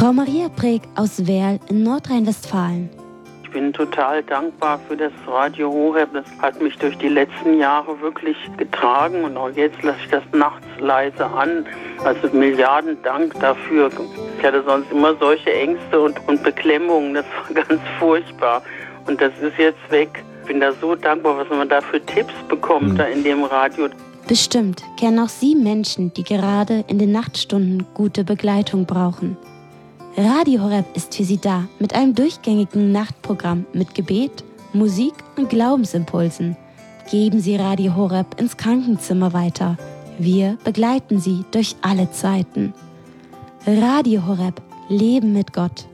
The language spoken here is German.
Frau Maria Breg aus Werl in Nordrhein-Westfalen. Ich bin total dankbar für das Radio Horeb. Das hat mich durch die letzten Jahre wirklich getragen und auch jetzt lasse ich das nachts leise an. Also Milliarden Dank dafür. Ich hatte sonst immer solche Ängste und Beklemmungen. Das war ganz furchtbar. Und das ist jetzt weg. Ich bin da so dankbar, was man da für Tipps bekommt da in dem Radio. Bestimmt kennen auch Sie Menschen, die gerade in den Nachtstunden gute Begleitung brauchen. Radio Horeb ist für Sie da mit einem durchgängigen Nachtprogramm mit Gebet, Musik und Glaubensimpulsen. Geben Sie Radio Horeb ins Krankenzimmer weiter. Wir begleiten Sie durch alle Zeiten. Radio Horeb, Leben mit Gott.